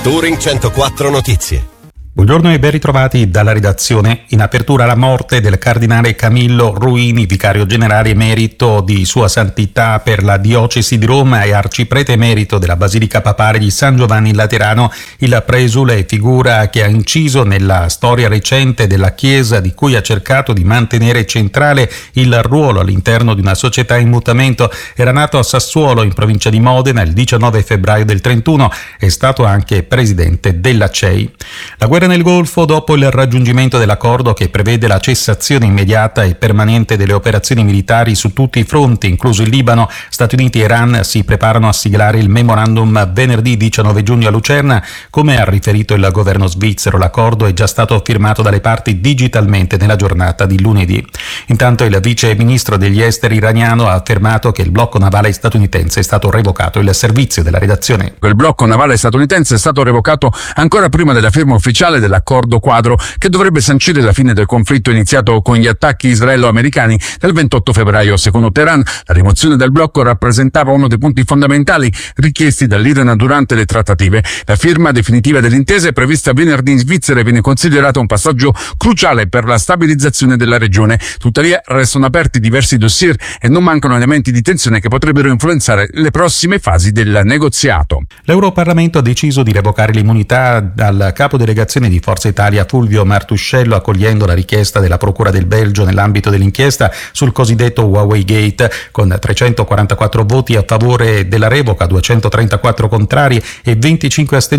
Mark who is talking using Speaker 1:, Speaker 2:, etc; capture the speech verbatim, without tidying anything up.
Speaker 1: Touring centoquattro Notizie.
Speaker 2: Buongiorno e ben ritrovati dalla redazione. In apertura la morte del cardinale Camillo Ruini, vicario generale emerito di Sua Santità per la diocesi di Roma e arciprete emerito della Basilica Papale di San Giovanni in Laterano. Il presule, figura che ha inciso nella storia recente della Chiesa, di cui ha cercato di mantenere centrale il ruolo all'interno di una società in mutamento. Era nato a Sassuolo, in provincia di Modena, il diciannove febbraio del trentuno. È stato anche presidente della C E I. La guerra nel Golfo, dopo il raggiungimento dell'accordo che prevede la cessazione immediata e permanente delle operazioni militari su tutti i fronti, incluso il Libano, Stati Uniti e Iran si preparano a siglare il memorandum venerdì diciannove giugno a Lucerna. Come ha riferito il governo svizzero, l'accordo è già stato firmato dalle parti digitalmente nella giornata di lunedì. Intanto il vice ministro degli esteri iraniano ha affermato che il blocco navale statunitense è stato revocato. Il servizio della redazione.
Speaker 3: Il blocco navale statunitense è stato revocato ancora prima della firma ufficiale dell'accordo quadro che dovrebbe sancire la fine del conflitto iniziato con gli attacchi israelo-americani del ventotto febbraio. Secondo Teheran, la rimozione del blocco rappresentava uno dei punti fondamentali richiesti dall'Iran durante le trattative. La firma definitiva dell'intesa è prevista venerdì in Svizzera e viene considerata un passaggio cruciale per la stabilizzazione della regione. Tuttavia restano aperti diversi dossier e non mancano elementi di tensione che potrebbero influenzare le prossime fasi del negoziato.
Speaker 2: L'Europarlamento ha deciso di revocare l'immunità al capo delegazione di Forza Italia Fulvio Martuscello, accogliendo la richiesta della Procura del Belgio nell'ambito dell'inchiesta sul cosiddetto Huawei Gate. Con trecentoquarantaquattro voti a favore della revoca, duecentotrentaquattro contrari e venticinque astenuti,